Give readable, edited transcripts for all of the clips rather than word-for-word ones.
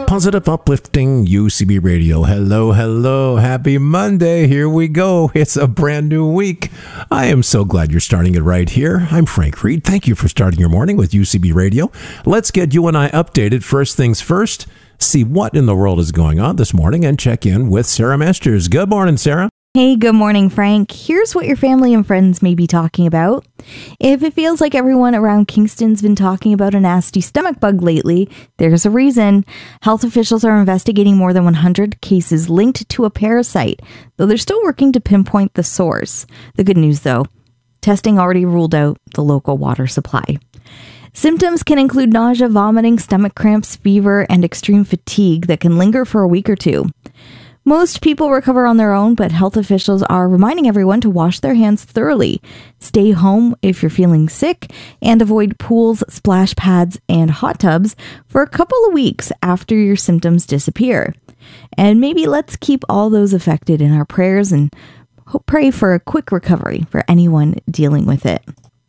Positive, uplifting UCB Radio. Hello, hello. Happy Monday. Here we go. It's a brand new week. I am so glad you're starting it right here. I'm Frank Reed. Thank you for starting your morning with UCB Radio. Let's get you and I updated. First things first, see what in the world is going on this morning and check in with Sarah Masters. Good morning, Sarah. Hey, good morning, Frank. Here's what your family and friends may be talking about. If it feels like everyone around Kingston's been talking about a nasty stomach bug lately, there's a reason. Health officials are investigating more than 100 cases linked to a parasite, though they're still working to pinpoint the source. The good news, though, testing already ruled out the local water supply. Symptoms can include nausea, vomiting, stomach cramps, fever, and extreme fatigue that can linger for a week or two. Most people recover on their own, but health officials are reminding everyone to wash their hands thoroughly, stay home if you're feeling sick, and avoid pools, splash pads, and hot tubs for a couple of weeks after your symptoms disappear. And maybe let's keep all those affected in our prayers and pray for a quick recovery for anyone dealing with it.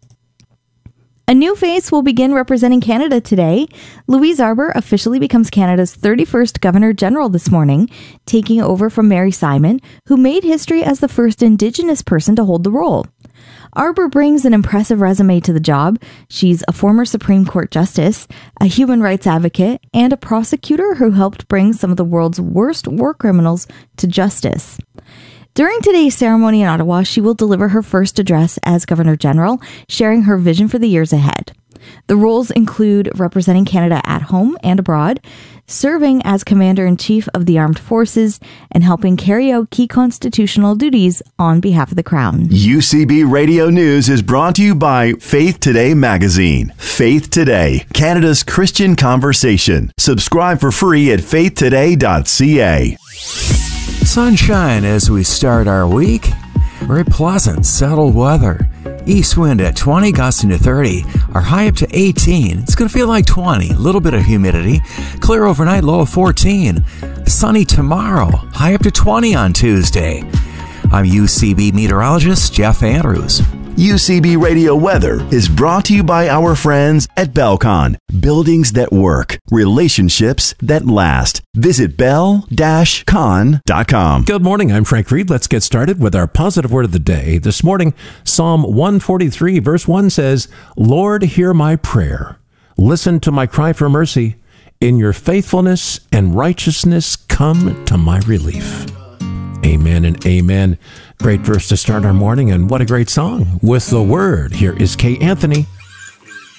A new face will begin representing Canada today. Louise Arbour officially becomes Canada's 31st Governor-General this morning, taking over from Mary Simon, who made history as the first Indigenous person to hold the role. Arbour brings an impressive resume to the job. She's a former Supreme Court Justice, a human rights advocate, and a prosecutor who helped bring some of the world's worst war criminals to justice. During today's ceremony in Ottawa, she will deliver her first address as Governor-General, sharing her vision for the years ahead. The roles include representing Canada at home and abroad, serving as Commander-in-Chief of the Armed Forces, and helping carry out key constitutional duties on behalf of the Crown. UCB Radio News is brought to you by Faith Today magazine. Faith Today, Canada's Christian conversation. Subscribe for free at faithtoday.ca. Sunshine as we start our week. Very pleasant, settled weather. East wind at 20, gusting to 30. Our high up to 18. It's going to feel like 20. A little bit of humidity. Clear overnight, low of 14. Sunny tomorrow. High up to 20 on Tuesday. I'm UCB meteorologist Jeff Andrews. UCB Radio Weather is brought to you by our friends at Belcon. Buildings that work. Relationships that last. Visit bell-con.com. Good morning. I'm Frank Reed. Let's get started with our positive word of the day. This morning, Psalm 143, verse 1 says, Lord, hear my prayer. Listen to my cry for mercy. In your faithfulness and righteousness, come to my relief. Amen and amen. Great verse to start our morning, and what a great song with the word. Here is Kay Anthony.